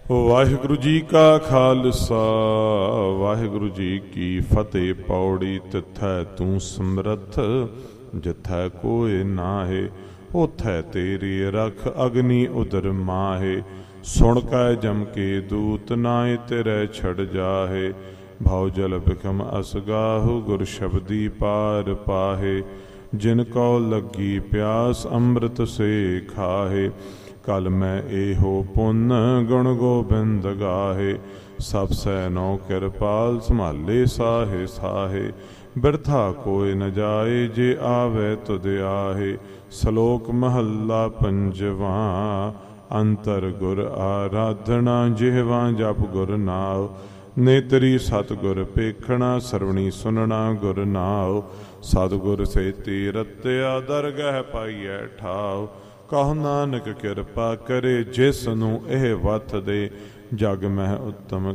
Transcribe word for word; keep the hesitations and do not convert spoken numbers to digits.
ਵਾਹਿਗੁਰੂ ਜੀ ਕਾ ਖਾਲਸਾ ਵਾਹਿਗੁਰੂ ਜੀ ਕੀ ਫਤਿਹ। ਪੌੜੀ ਤਿਥੈ ਤੂੰ ਸਮਰੱਥ, ਜਿਥੈ ਕੋਇ ਨਾਹੇ। ਉਥੈ ਤੇਰੀ ਰਖ ਅਗਨੀ ਉਦਰ ਮਾਹੇ। ਸੁਣ ਕੈ ਜਮ ਕੇ ਦੂਤ, ਨਾਏ ਤੇਰੇ ਛੜ ਜਾਹੇ। ਭਉ ਜਲ ਬਿਖਮ ਅਸਗਾਹੁ, ਗੁਰ ਸ਼ਬਦੀ ਪਾਰ ਪਾਹੇ। ਜਿਨ ਕਉ ਲੱਗੀ ਪਿਆਸ, ਅੰਮ੍ਰਿਤ ਸੇ ਖਾਹੇ। ਕਲ ਮੈਂ ਇਹੋ ਪੁੰਨ, ਗੁਣ ਗੋਬਿੰਦ ਗਾਹੇ। ਸਭ ਸੈ ਨੋ ਕਿਰਪਾਲ, ਸੰਭਾਲੇ ਸਾਹੇ ਸਾਹੇ। ਬਿਰਥਾ ਕੋਇ ਨ ਜਾਏ, ਜੇ ਆਵੇ ਤੁਧ ਆਹੇ। ਸ਼ਲੋਕ ਮਹੱਲਾ ਪੰਜਵਾਂ। ਅੰਤਰ ਗੁਰ ਆਰਾਧਨਾ, ਜਿਹਵਾ ਜਪ ਗੁਰ ਨਾਉ। ਨੇਤਰੀ ਸਤਿਗੁਰ ਪੇਖਣਾ, ਸਰਵਣੀ ਸੁਨਣਾ ਗੁਰ ਨਾਉ। ਸਤਿਗੁਰ ਸੇਤੀ ਰਤਿਆ, ਦਰਗਹਿ ਪਾਈਐ ਠਾਉ। ਕਹੋ ਨਾਨਕ ਕਿਰਪਾ ਕਰੇ, ਜਿਸ ਨੂੰ ਇਹ ਵਤ ਦੇ। ਜਗ ਮਹਿ ਉੱਤਮ